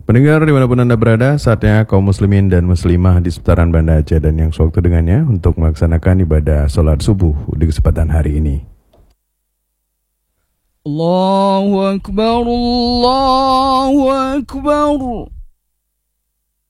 Pendengar dimanapun Anda berada, saatnya kaum muslimin dan muslimah di seputaran Banda Aceh dan yang sewaktu dengannya untuk melaksanakan ibadah sholat subuh di kesempatan hari ini. Allahu Akbar, Allahu Akbar.